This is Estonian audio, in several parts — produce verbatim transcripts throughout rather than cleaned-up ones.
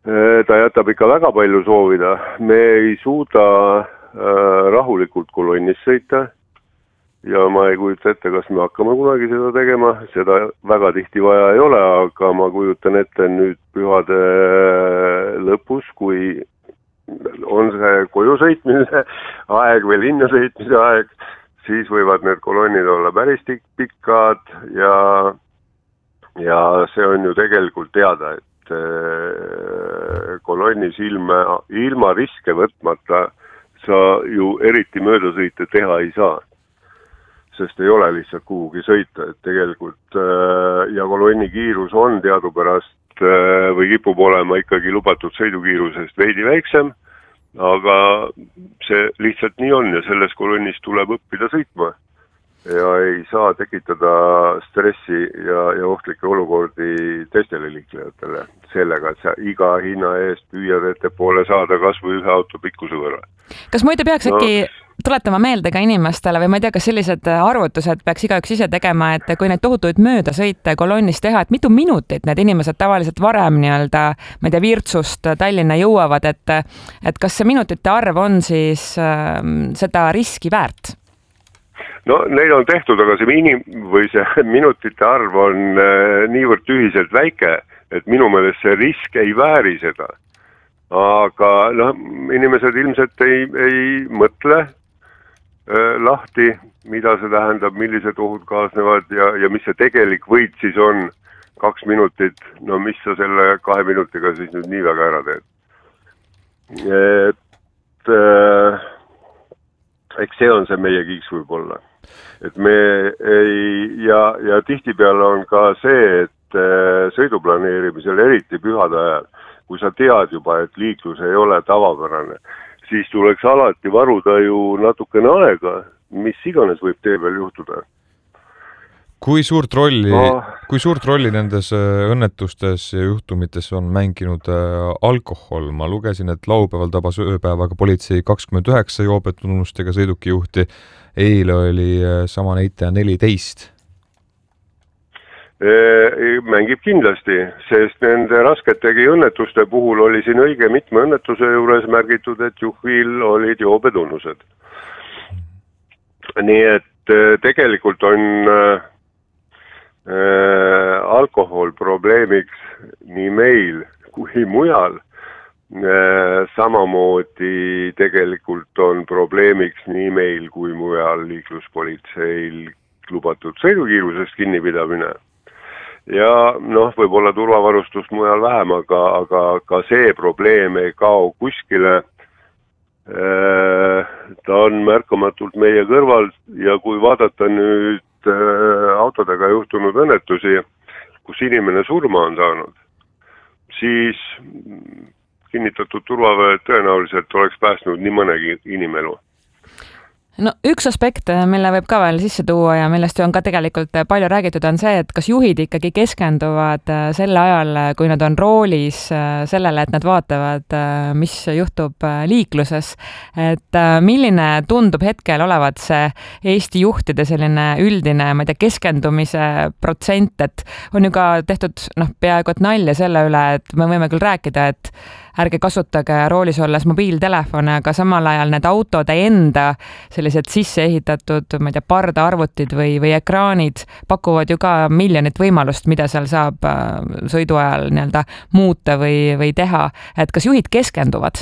ta jätab ikka väga palju soovida. Me ei suuda rahulikult kolonnis sõita ja ma ei kujuta ette, kas me hakkame kunagi seda tegema. Seda väga tihti vaja ei ole, aga ma kujutan ette nüüd pühade lõpus, kui on see koju sõitmise aeg või linna sõitmise aeg, siis võivad need kolonnid olla päris pikad ja, ja see on ju tegelikult teada, et kolonnis ilma, ilma riske võtmata sa ju eriti möödasõite teha ei saa, sest ei ole lihtsalt kuhugi sõita, et tegelikult ja kolonni kiirus on teadupärast või kipub olema ikkagi lubatud sõidukiirusest veidi väiksem, aga see lihtsalt nii on ja selles kolonnis tuleb õppida sõitma ja ei saa tekitada stressi ja, ja ohtlikke olukordi teistele liiklejatele sellega, et sa iga hinna eest püüad ettepoole saada kas või ühe auto pikkuse võrra. Kas muide peaks no, äkki tuletama meelde ka inimestele või ma ei tea, kas sellised arvutused peaks igaüks ise tegema, et kui neid tohutuid möödasõite kolonnis teha, et mitu minutit need inimesed tavaliselt varem nii-öelda, ma ei tea, Virtsust Tallinna jõuavad, et, et kas see minutite arv on siis äh, seda riski väärt? No neil on tehtud, aga see minim- või see minutite arv on äh, niivõrd tühiselt väike, et minu meelest see risk ei vääri seda. Aga noh, inimesed ilmselt ei, ei mõtle äh, lahti, mida see tähendab, millised ohud kaasnevad ja, ja mis see tegelik võit siis on kaks minutit. No mis sa selle kahe minutiga siis nüüd nii väga ära teed? Et äh, eks see on see meie kiiks võib-olla. Et me ei, ja, ja tihtipeale on ka see, et sõiduplaneerimisel, eriti pühade ajal, kui sa tead juba, et liiklus ei ole tavapärane, siis tuleks alati varuda ju natukene aega, mis iganes võib tee peal juhtuda. Kui suurt rolli, no. kui suurt rolli nendes õnnetustes ja juhtumites on mänginud alkohol? Ma lugesin, et laupäeval tabas ööpäevaga politsei kakskümmend üheksa joobetunnustega sõidukijuhti. Eile oli sama näitaja neliteist. Mängib kindlasti, sest nende rasketegi õnnetuste puhul oli siin õige mitme õnnetuse juures märgitud, et juhil olid joobetunnused. Nii et tegelikult on Äh, alkohol probleemiks nii meil kui mujal. Äh, samamoodi tegelikult on probleemiks nii meil kui mujal liikluspolitseil lubatud sõidukiirusest kinnipidamine. Ja noh, võib-olla turvavarustust mujal vähem, aga, aga ka see probleem ei kao kuskile. Äh, ta on märkamatult meie kõrval ja kui vaadata nüüd autodega juhtunud õnnetusi, kus inimene surma on saanud, siis kinnitatud turvaväed tõenäoliselt oleks päästnud nii mõnegi inimelu. No üks aspekt, mille võib ka veel sisse tuua ja millest on ka tegelikult palju räägitud, on see, et kas juhid ikkagi keskenduvad selle ajal, kui nad on roolis sellele, et nad vaatavad, mis juhtub liikluses. Et milline tundub hetkel olevat see Eesti juhtide selline üldine, ma ei tea, keskendumise protsent, et on ju ka tehtud noh, peaaegu et nalja selle üle, et me võime küll rääkida, et ärge kasutage roolis olles mobiiltelefone, aga samal ajal need autode enda sellised sisse ehitatud, ma ei tea, pardaarvutid või, või ekraanid pakuvad ju ka miljonit võimalust, mida seal saab sõidu ajal nii-öelda muuta või, või teha. Et kas juhid keskenduvad?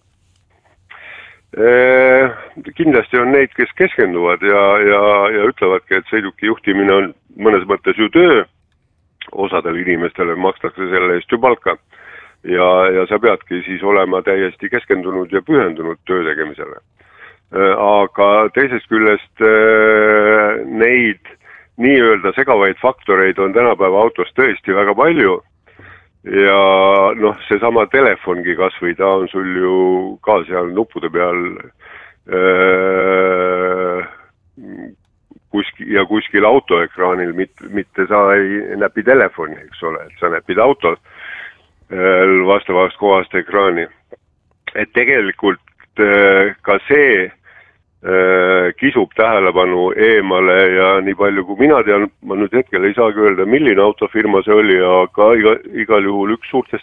Kindlasti on neid, kes keskenduvad ja, ja, ja ütlevadki, et sõiduki juhtimine on mõnes mõttes ju töö. Osadel inimestele makstakse selle eest ju palka. Ja, ja sa peadki siis olema täiesti keskendunud ja pühendunud töö tegemisele. Aga teisest küljest neid nii-öelda segavaid faktoreid on tänapäeva autos tõesti väga palju ja noh, seesama telefongi kas või ta on sul ju ka seal nuppude peal kuskil, ja kuskil autoekraanil, mitte, mitte sa ei näpi telefoni, eks ole, et sa näpid autos vastavast kohast ekraani. Et tegelikult ka see kisub tähelepanu eemale ja nii palju kui mina tean, ma nüüd hetkel ei saagi öelda, milline autofirma see oli, aga iga, igal juhul üks suurtest